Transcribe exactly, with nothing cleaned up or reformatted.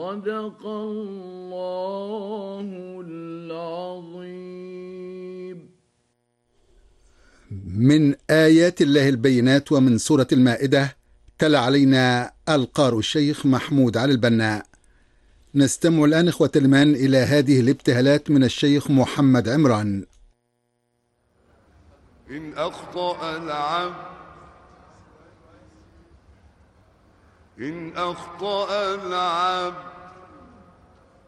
صدق الله العظيم. من آيات الله البينات ومن سورة المائدة، تلا علينا القارئ الشيخ محمود علي البناء. نستمع الآن إخوة الإيمان إلى هذه الابتهالات من الشيخ محمد عمران. إن أخطأ العبد إن أخطأ العبد